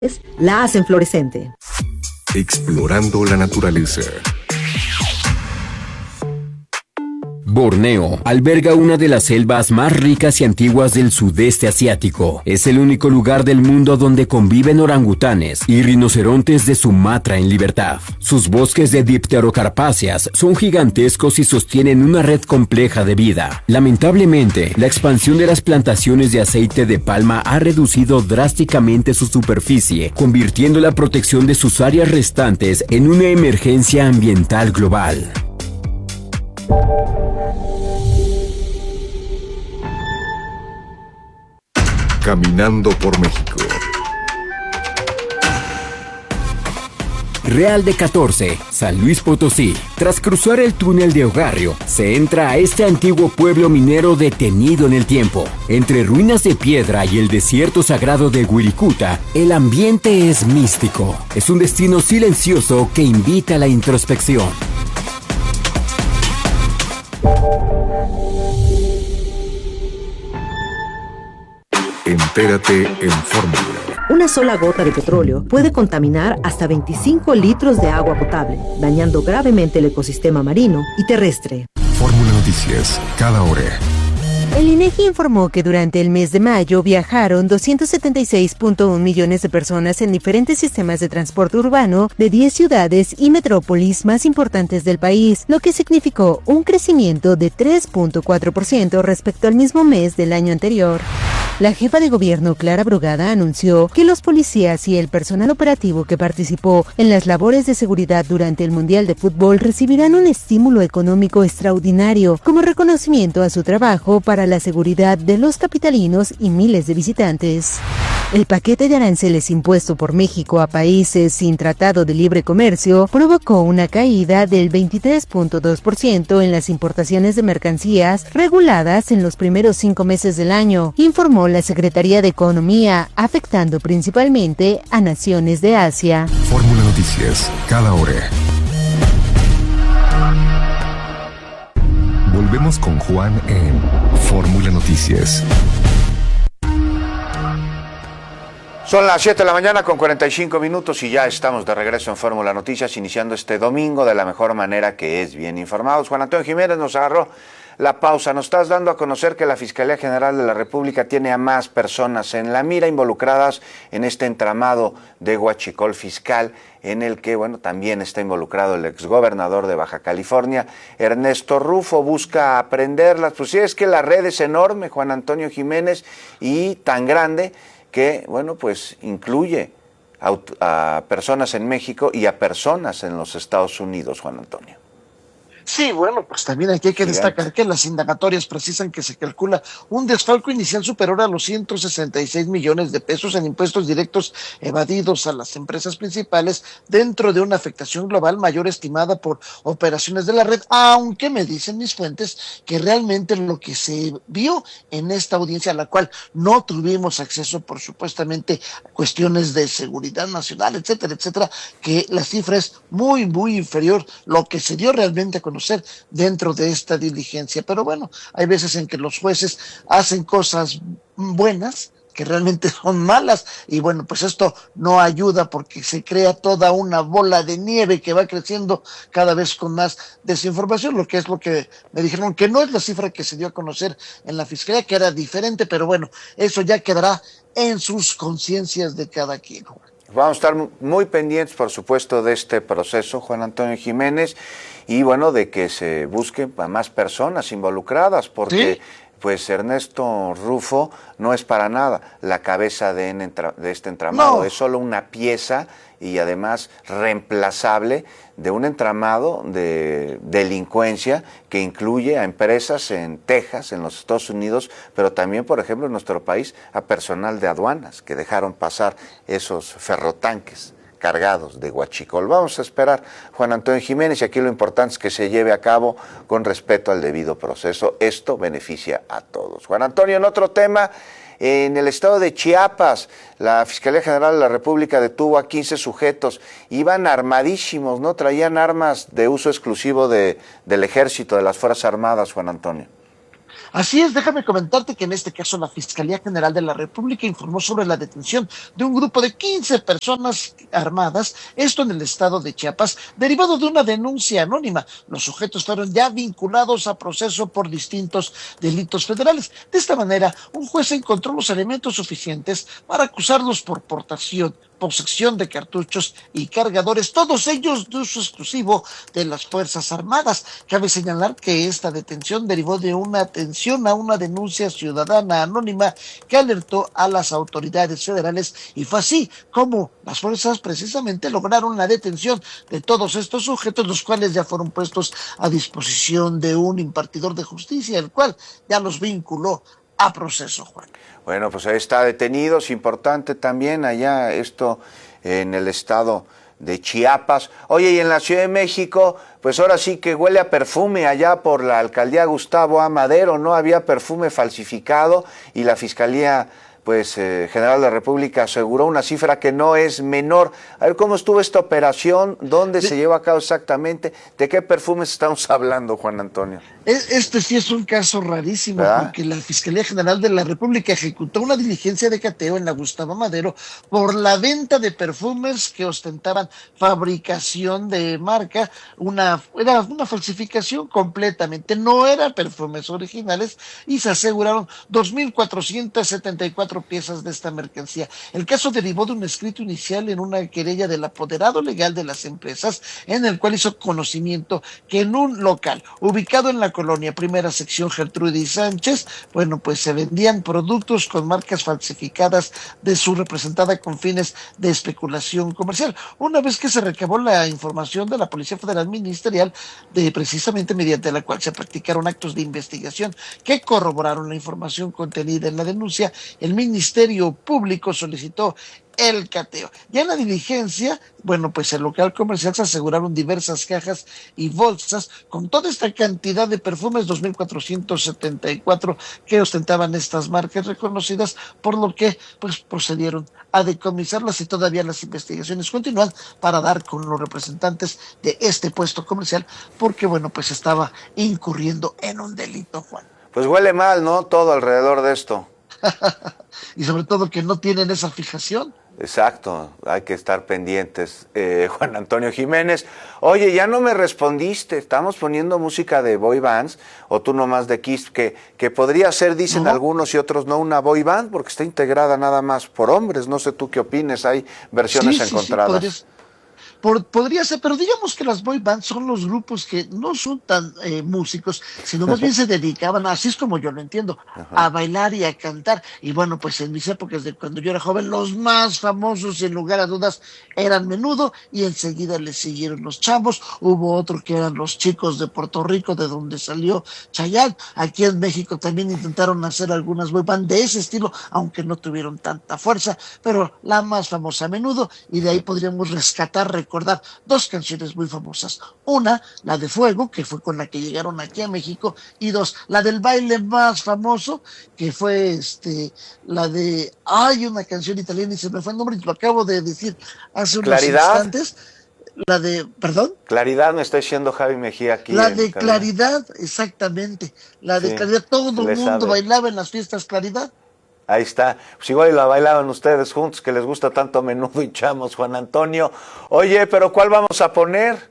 la hacen fluorescente. Explorando la naturaleza. Borneo alberga una de las selvas más ricas y antiguas del sudeste asiático. Es el único lugar del mundo donde conviven orangutanes y rinocerontes de Sumatra en libertad. Sus bosques de dipterocarpáceas son gigantescos y sostienen una red compleja de vida. Lamentablemente, la expansión de las plantaciones de aceite de palma ha reducido drásticamente su superficie, convirtiendo la protección de sus áreas restantes en una emergencia ambiental global. Caminando por México. Real de 14, San Luis Potosí. Tras cruzar el túnel de Ogarrio, se entra a este antiguo pueblo minero detenido en el tiempo. Entre ruinas de piedra y el desierto sagrado de Wirikuta, el ambiente es místico. Es un destino silencioso que invita a la introspección. Entérate en Fórmula. Una sola gota de petróleo puede contaminar hasta 25 litros de agua potable, dañando gravemente el ecosistema marino y terrestre. Fórmula Noticias, cada hora. El INEGI informó que durante el mes de mayo viajaron 276.1 millones de personas en diferentes sistemas de transporte urbano de 10 ciudades y metrópolis más importantes del país, lo que significó un crecimiento de 3.4% respecto al mismo mes del año anterior. La jefa de gobierno, Clara Brugada, anunció que los policías y el personal operativo que participó en las labores de seguridad durante el Mundial de Fútbol recibirán un estímulo económico extraordinario como reconocimiento a su trabajo para la seguridad de los capitalinos y miles de visitantes. El paquete de aranceles impuesto por México a países sin tratado de libre comercio provocó una caída del 23.2% en las importaciones de mercancías reguladas en los primeros 5 meses del año, informó la Secretaría de Economía, afectando principalmente a naciones de Asia. Fórmula Noticias, cada hora. Volvemos con Juan en Fórmula Noticias. Son las 7 de la mañana con 45 minutos y ya estamos de regreso en Fórmula Noticias, iniciando este domingo de la mejor manera, que es bien informados. Juan Antonio Jiménez nos agarró la pausa. Nos estás dando a conocer que la Fiscalía General de la República tiene a más personas en la mira involucradas en este entramado de huachicol fiscal, en el que, bueno, también está involucrado el exgobernador de Baja California, Ernesto Rufo. Busca aprenderlas. Pues sí, es que la red es enorme, Juan Antonio Jiménez, y tan grande que, bueno, pues incluye a personas en México y a personas en los Estados Unidos, Juan Antonio. Sí, bueno, pues también aquí hay que destacar que las indagatorias precisan que se calcula un desfalco inicial superior a los 166 millones de pesos en impuestos directos evadidos a las empresas principales dentro de una afectación global mayor estimada por operaciones de la red, aunque me dicen mis fuentes que realmente lo que se vio en esta audiencia, a la cual no tuvimos acceso por supuestamente cuestiones de seguridad nacional, etcétera, etcétera, que la cifra es muy, muy inferior lo que se dio realmente a conocer dentro de esta diligencia. Pero bueno, hay veces en que los jueces hacen cosas buenas que realmente son malas, y bueno, pues esto no ayuda porque se crea toda una bola de nieve que va creciendo cada vez con más desinformación, lo que me dijeron que no es la cifra que se dio a conocer en la Fiscalía, que era diferente, pero bueno, eso ya quedará en sus conciencias de cada quien. Vamos a estar muy pendientes, por supuesto, de este proceso, Juan Antonio Jiménez, y bueno, de que se busquen a más personas involucradas, porque ¿sí? Pues Ernesto Rufo no es para nada la cabeza de este entramado, no. Es solo una pieza y además reemplazable de un entramado de delincuencia que incluye a empresas en Texas, en los Estados Unidos, pero también, por ejemplo, en nuestro país, a personal de aduanas que dejaron pasar esos ferrotanques cargados de huachicol. Vamos a esperar, Juan Antonio Jiménez, y aquí lo importante es que se lleve a cabo con respeto al debido proceso. Esto beneficia a todos. Juan Antonio, en otro tema, en el estado de Chiapas, la Fiscalía General de la República detuvo a 15 sujetos. Iban armadísimos, ¿no? Traían armas de uso exclusivo del Ejército, de las Fuerzas Armadas, Juan Antonio. Así es, déjame comentarte que en este caso la Fiscalía General de la República informó sobre la detención de un grupo de 15 personas armadas, esto en el estado de Chiapas, derivado de una denuncia anónima. Los sujetos fueron ya vinculados a proceso por distintos delitos federales. De esta manera, un juez encontró los elementos suficientes para acusarlos por portación, posesión de cartuchos y cargadores, todos ellos de uso exclusivo de las Fuerzas Armadas. Cabe señalar que esta detención derivó de una atención a una denuncia ciudadana anónima que alertó a las autoridades federales, y fue así como las fuerzas precisamente lograron la detención de todos estos sujetos, los cuales ya fueron puestos a disposición de un impartidor de justicia, el cual ya los vinculó a proceso, Juan. Bueno, pues ahí está detenido, es importante también allá esto en el estado de Chiapas. Oye, y en la Ciudad de México, pues ahora sí que huele a perfume allá por la alcaldía Gustavo A. Madero, ¿no? Había perfume falsificado y la Fiscalía General de la República aseguró una cifra que no es menor. A ver, ¿cómo estuvo esta operación? ¿Dónde se llevó a cabo exactamente? ¿De qué perfumes estamos hablando, Juan Antonio? Este sí es un caso rarísimo, ¿verdad? Porque la Fiscalía General de la República ejecutó una diligencia de cateo en la Gustavo Madero por la venta de perfumes que ostentaban fabricación de marca. Era una falsificación completamente, no eran perfumes originales, y se aseguraron 2.474 piezas de esta mercancía. El caso derivó de un escrito inicial en una querella del apoderado legal de las empresas, en el cual hizo conocimiento que en un local ubicado en la colonia Primera Sección Gertrudis Sánchez, se vendían productos con marcas falsificadas de su representada con fines de especulación comercial. Una vez que se recabó la información de la Policía Federal Ministerial, precisamente mediante la cual se practicaron actos de investigación que corroboraron la información contenida en la denuncia, el Ministerio Público solicitó el cateo. Ya en la diligencia, el local comercial se aseguraron diversas cajas y bolsas con toda esta cantidad de perfumes, 2.474 que ostentaban estas marcas reconocidas, por lo que procedieron a decomisarlas, y todavía las investigaciones continúan para dar con los representantes de este puesto comercial, porque estaba incurriendo en un delito, Juan. Pues huele mal, ¿no? Todo alrededor de esto. Y sobre todo que no tienen esa fijación. Exacto, hay que estar pendientes. Juan Antonio Jiménez, oye, ya no me respondiste, estamos poniendo música de boy bands, o tú nomás de Kiss, que podría ser, dicen algunos y otros no, una boy band, porque está integrada nada más por hombres. No sé tú qué opines, hay versiones encontradas. Sí, podría ser, pero digamos que las boy bands son los grupos que no son tan músicos, sino más bien se dedicaban, así es como yo lo entiendo, a bailar y a cantar. Y en mis épocas de cuando yo era joven, los más famosos, sin lugar a dudas, eran Menudo, y enseguida le siguieron los Chambos. Hubo otro que eran los Chicos de Puerto Rico, de donde salió Chayanne. Aquí en México también intentaron hacer algunas boy bands de ese estilo, aunque no tuvieron tanta fuerza, pero la más famosa, Menudo, y de ahí podríamos recordar dos canciones muy famosas. Una, la de Fuego, que fue con la que llegaron aquí a México, y dos, la del baile más famoso, que fue la de, una canción italiana y se me fue el nombre, y lo acabo de decir hace unos instantes. La de, ¿perdón? Claridad, me está diciendo Javi Mejía aquí. La de Claridad, exactamente. La de Claridad, todo el mundo bailaba en las fiestas Claridad. Ahí está. Pues igual la bailaban ustedes juntos, que les gusta tanto Menudo y Chamos, Juan Antonio. Oye, pero ¿cuál vamos a poner?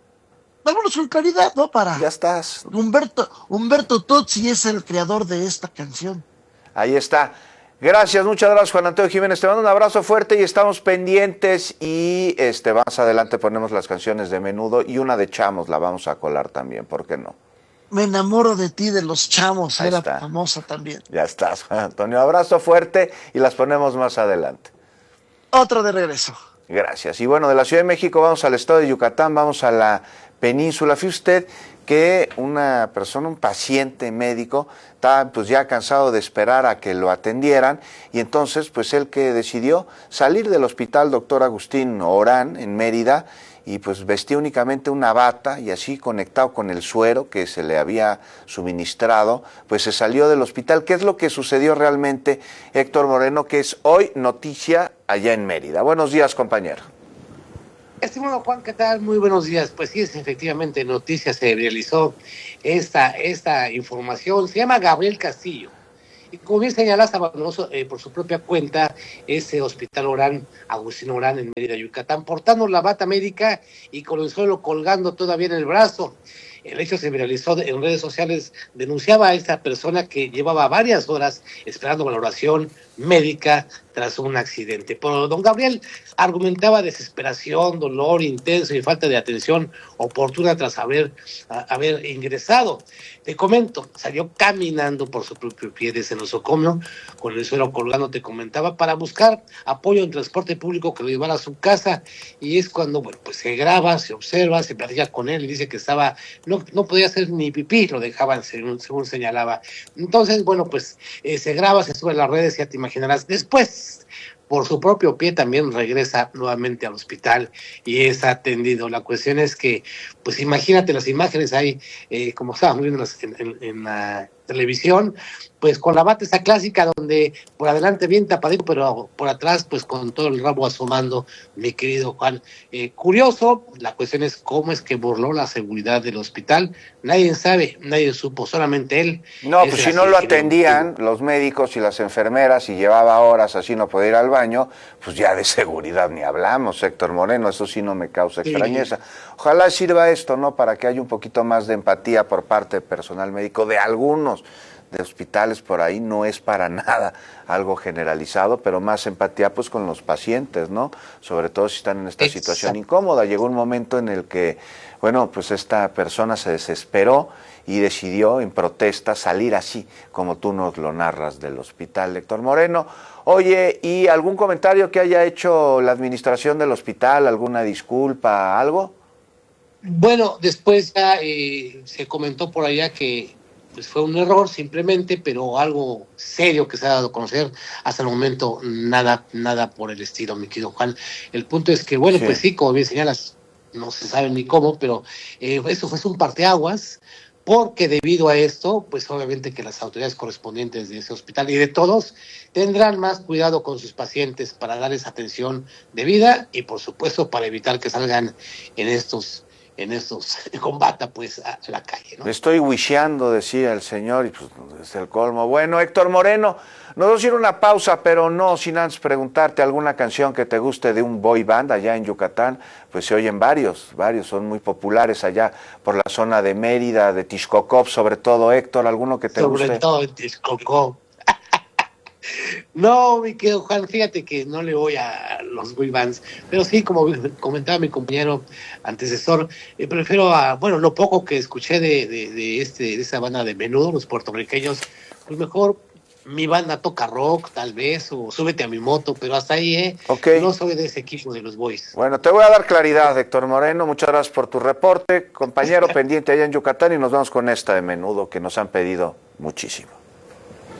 Vámonos con Claridad, ¿no? Ya estás. Humberto Tozzi es el creador de esta canción. Ahí está. Gracias, muchas gracias, Juan Antonio Jiménez. Te mando un abrazo fuerte y estamos pendientes. Y más adelante ponemos las canciones de Menudo y una de Chamos la vamos a colar también, ¿por qué no? Me enamoro de ti, de los Chamos, ahí era está. Famosa también. Ya estás, Juan Antonio. Abrazo fuerte y las ponemos más adelante. Otro de regreso. Gracias. Y de la Ciudad de México vamos al estado de Yucatán, vamos a la península. Fíjese usted que una persona, un paciente médico, estaba ya cansado de esperar a que lo atendieran, y entonces él que decidió salir del hospital Dr. Agustín Orán en Mérida, y vestía únicamente una bata, y así conectado con el suero que se le había suministrado, se salió del hospital. ¿Qué es lo que sucedió realmente, Héctor Moreno, que es hoy noticia allá en Mérida? Buenos días, compañero. Estimado Juan, ¿qué tal? Muy buenos días. Pues sí, efectivamente, noticias se realizó esta información. Se llama Gabriel Castillo. Y como bien señalas, abandonó por su propia cuenta ese hospital Agustín Orán en Mérida, Yucatán, portando la bata médica y con el suelo colgando todavía en el brazo. El hecho se viralizó en redes sociales, denunciaba a esta persona que llevaba varias horas esperando valoración médica tras un accidente. Pero don Gabriel argumentaba desesperación, dolor intenso y falta de atención oportuna tras haber ingresado. Te comento, salió caminando por su propio pie desde el nosocomio, con el suelo colgando, te comentaba, para buscar apoyo en transporte público que lo llevara a su casa, y es cuando, bueno, pues se graba, se observa, se platica con él y dice que no podía hacer ni pipí, lo dejaban según señalaba. Entonces, bueno, pues se graba, se sube a las redes, ya te imaginarás. Después, por su propio pie, también regresa nuevamente al hospital y es atendido. La cuestión es que, pues imagínate las imágenes ahí, como estábamos viendo en la televisión, pues con la bata esa clásica donde por adelante bien tapadito, pero por atrás pues con todo el rabo asomando, mi querido Juan. Curioso, la cuestión es cómo es que burló la seguridad del hospital. Nadie sabe, nadie supo, solamente él. No, pues si no lo atendían los médicos y las enfermeras y llevaba horas así no podía ir al baño, pues ya de seguridad ni hablamos, Héctor Moreno, eso sí no me causa extrañeza. Ojalá sirva esto, ¿no?, para que haya un poquito más de empatía por parte del personal médico de algunos de hospitales por ahí. No es para nada algo generalizado, pero más empatía pues con los pacientes, ¿no? Sobre todo si están en esta situación incómoda. Llegó un momento en el que, bueno, pues esta persona se desesperó y decidió en protesta salir así, como tú nos lo narras del hospital, Héctor Moreno. Oye, ¿y algún comentario que haya hecho la administración del hospital, alguna disculpa, algo? Bueno, después ya se comentó por allá que pues fue un error simplemente, pero algo serio que se ha dado a conocer hasta el momento, nada por el estilo, mi querido Juan. El punto es que, bueno, pues sí, como bien señalas, no se sabe ni cómo, pero eso fue un parteaguas, porque debido a esto, pues obviamente que las autoridades correspondientes de ese hospital y de todos tendrán más cuidado con sus pacientes para darles atención debida y por supuesto para evitar que salgan en estos combata pues a la calle, ¿no? Estoy wisheando, decía el señor, y pues es el colmo. Bueno, Héctor Moreno, nos vamos a ir a una pausa, pero no sin antes preguntarte alguna canción que te guste de un boy band allá en Yucatán. Pues se oyen varios, son muy populares allá por la zona de Mérida, de Tixcocop, sobre todo. Héctor, ¿alguno que te guste? Sobre todo en Tixcocop. No, mi querido Juan, fíjate que no le voy a los boy bands, pero sí, como comentaba mi compañero antecesor, prefiero bueno, lo poco que escuché de esa banda de Menudo, los puertorriqueños, pues mejor mi banda toca rock, tal vez, o Súbete a mi moto, pero hasta ahí, Okay. No soy de ese equipo de los boys. Bueno, te voy a dar claridad, Héctor Moreno, muchas gracias por tu reporte, compañero pendiente allá en Yucatán, y nos vamos con esta de Menudo que nos han pedido muchísimo.